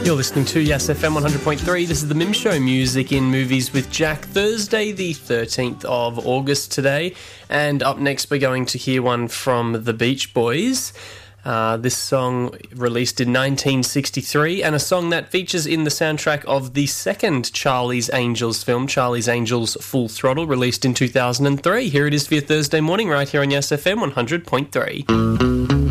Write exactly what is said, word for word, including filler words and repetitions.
You're listening to Yes F M one hundred point three. This is the Mim Show, music in movies with Jack. Thursday the thirteenth of August today. And up next we're going to hear one from the Beach Boys. Uh, this song released in nineteen sixty-three, and a song that features in the soundtrack of the second Charlie's Angels film, Charlie's Angels Full Throttle, released in two thousand three. Here it is for your Thursday morning right here on Yes F M one hundred point three.